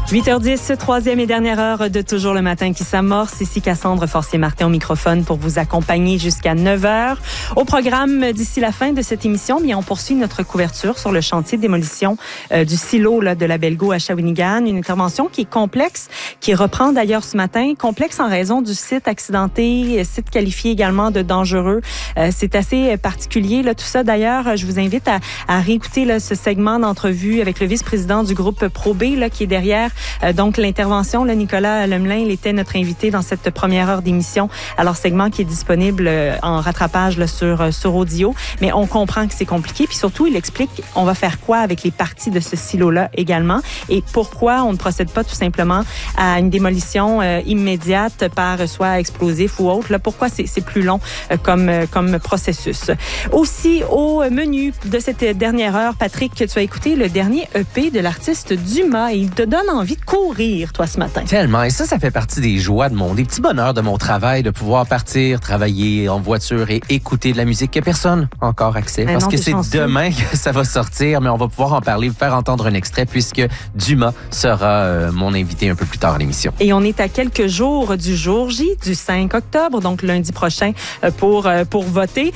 8h10, troisième et dernière heure de Toujours le matin qui s'amorce. Ici Cassandre Forcier-Martin au microphone pour vous accompagner jusqu'à 9h. Au programme, d'ici la fin de cette émission, bien, on poursuit notre couverture sur le chantier de démolition du silo de la Bellegault à Shawinigan. Une intervention qui est complexe, qui reprend d'ailleurs ce matin. Complexe en raison du site accidenté, site qualifié également de dangereux. C'est assez particulier, tout ça. D'ailleurs, je vous invite à réécouter ce segment d'entrevue avec le vice-président du groupe ProB qui est derrière donc l'intervention. Nicolas Lemelin, il était notre invité dans cette première heure d'émission. Alors, segment qui est disponible en rattrapage sur audio. Mais on comprend que c'est compliqué. Puis surtout, il explique on va faire quoi avec les parties de ce silo-là également et pourquoi on ne procède pas tout simplement à une démolition immédiate par soit explosif ou autre. Pourquoi c'est plus long comme processus. Aussi, au menu de cette dernière heure, Patrick, tu as écouté le dernier EP de l'artiste Dumas et il te donne envie de courir, toi, ce matin. Tellement. Et ça fait partie des joies des petits bonheurs de mon travail, de pouvoir partir, travailler en voiture et écouter de la musique que personne n'a encore accès. Parce que c'est demain que ça va sortir, mais on va pouvoir en parler, vous faire entendre un extrait puisque Dumas sera mon invité un peu plus tard à l'émission. Et on est à quelques jours du jour J, du 5 octobre, donc lundi prochain, pour voter.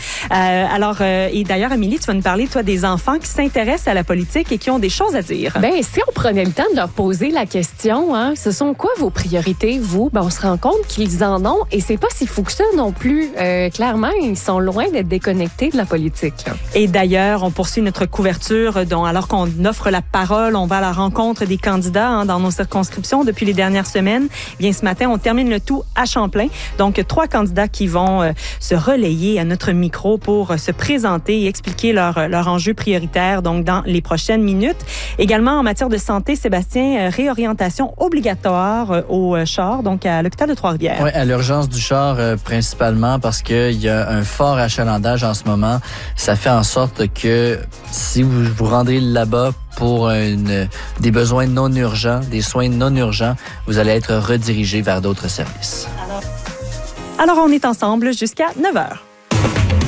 Et d'ailleurs, Amélie, tu vas nous parler, toi, des enfants qui s'intéressent à la politique et qui ont des choses à dire. Bien, si on prenait le temps de leur poser la question, ce sont quoi vos priorités, vous? On se rend compte qu'ils en ont et c'est pas si fou que ça non plus. Clairement, ils sont loin d'être déconnectés de la politique. Et d'ailleurs, on poursuit notre couverture alors qu'on offre la parole, on va à la rencontre des candidats dans nos circonscriptions depuis les dernières semaines. Bien, ce matin, on termine le tout à Champlain. Donc, 3 candidats qui vont se relayer à notre micro pour se présenter et expliquer leur enjeu prioritaire donc dans les prochaines minutes. Également, en matière de santé, Sébastien, réorientation obligatoire au char, donc à l'hôpital de Trois-Rivières. Oui, à l'urgence du char principalement parce qu'il y a un fort achalandage en ce moment. Ça fait en sorte que si vous vous rendez là-bas pour des besoins non urgents, des soins non urgents, vous allez être redirigé vers d'autres services. Alors on est ensemble jusqu'à 9h.